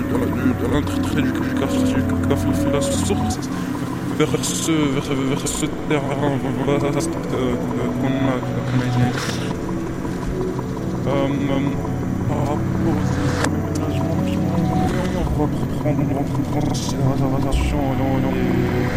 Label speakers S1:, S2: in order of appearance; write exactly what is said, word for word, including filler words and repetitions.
S1: l'intérêt du café, la source vers ce, vers, vers ce terrain vaste euh, qu'on a qu'on a imaginé. Euh, par rapport aux aménagements, on va prendre en considération